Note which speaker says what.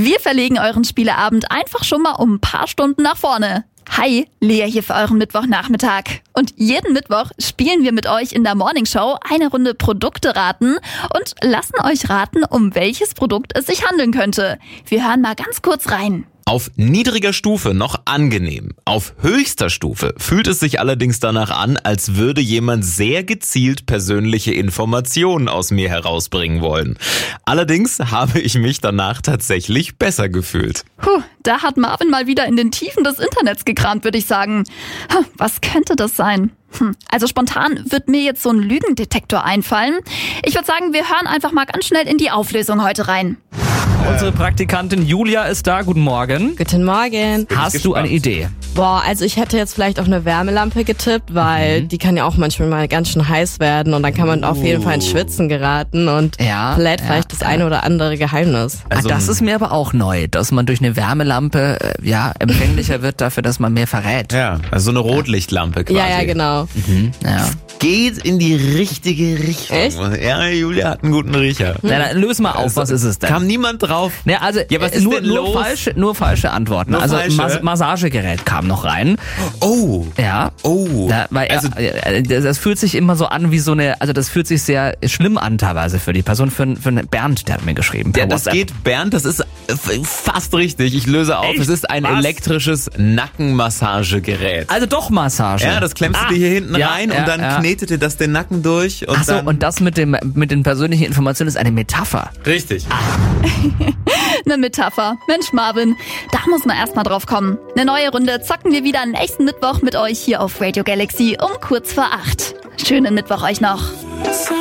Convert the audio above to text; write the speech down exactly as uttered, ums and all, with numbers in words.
Speaker 1: Wir verlegen euren Spieleabend einfach schon mal um ein paar Stunden nach vorne. Hi, Lea hier für euren Mittwochnachmittag. Und jeden Mittwoch spielen wir mit euch in der Morningshow eine Runde Produkte raten und lassen euch raten, um welches Produkt es sich handeln könnte. Wir hören mal ganz kurz rein.
Speaker 2: Auf niedriger Stufe noch angenehm. Auf höchster Stufe fühlt es sich allerdings danach an, als würde jemand sehr gezielt persönliche Informationen aus mir herausbringen wollen. Allerdings habe ich mich danach tatsächlich besser gefühlt.
Speaker 1: Puh, da hat Marvin mal wieder in den Tiefen des Internets gekramt, würde ich sagen. Was könnte das sein? Hm, also spontan wird mir jetzt so ein Lügendetektor einfallen. Ich würde sagen, wir hören einfach mal ganz schnell in die Auflösung heute rein.
Speaker 3: Unsere Praktikantin Julia ist da. Guten Morgen.
Speaker 4: Guten Morgen.
Speaker 3: Hast du eine Idee?
Speaker 4: Boah, also ich hätte jetzt vielleicht auf eine Wärmelampe getippt, weil mhm. die kann ja auch manchmal mal ganz schön heiß werden und dann kann man uh. auf jeden Fall ins Schwitzen geraten und
Speaker 3: ja,
Speaker 4: vielleicht
Speaker 3: ja,
Speaker 4: vielleicht das
Speaker 3: ja.
Speaker 4: eine oder andere Geheimnis.
Speaker 3: Also, ah, das ist mir aber auch neu, dass man durch eine Wärmelampe äh, ja empfänglicher wird dafür, dass man mehr verrät.
Speaker 2: Ja, also so eine Rotlichtlampe quasi.
Speaker 4: Ja, ja, genau.
Speaker 3: Mhm. Ja.
Speaker 2: Geht in die richtige Richtung.
Speaker 4: Echt?
Speaker 2: Ja, Julia hat einen guten Riecher.
Speaker 3: Na, dann löse mal auf, also, was ist es denn?
Speaker 2: Kam niemand drauf?
Speaker 3: Ja, also
Speaker 2: ja, was ist
Speaker 3: nur,
Speaker 2: denn
Speaker 3: nur,
Speaker 2: los?
Speaker 3: falsche, nur falsche Antworten.
Speaker 2: Nur
Speaker 3: also
Speaker 2: falsche?
Speaker 3: Mas- Massagegerät kam noch rein.
Speaker 2: Oh.
Speaker 3: Ja.
Speaker 2: Oh.
Speaker 3: Da, weil
Speaker 2: also,
Speaker 3: äh, das fühlt sich immer so an wie so eine, also das fühlt sich sehr schlimm an teilweise für die Person, für, für einen Bernd, der hat mir geschrieben.
Speaker 2: Ja, das
Speaker 3: WhatsApp.
Speaker 2: geht, Bernd, das ist fast richtig. Ich löse auf,
Speaker 3: Echt?
Speaker 2: es ist ein
Speaker 3: Was?
Speaker 2: elektrisches Nackenmassagegerät.
Speaker 3: Also doch Massage.
Speaker 2: Ja, das klemmst
Speaker 3: ah.
Speaker 2: du dir hier hinten
Speaker 3: ja,
Speaker 2: rein
Speaker 3: ja,
Speaker 2: und dann
Speaker 3: ja.
Speaker 2: knetet dir das den Nacken durch. Und
Speaker 3: Ach so,
Speaker 2: dann
Speaker 3: und das mit dem mit den persönlichen Informationen ist eine Metapher.
Speaker 2: Richtig.
Speaker 1: Eine Metapher. Mensch Marvin, da muss man erstmal drauf kommen. Eine neue Runde zocken wir wieder nächsten Mittwoch mit euch hier auf Radio Galaxy um kurz vor acht. Schönen Mittwoch euch noch.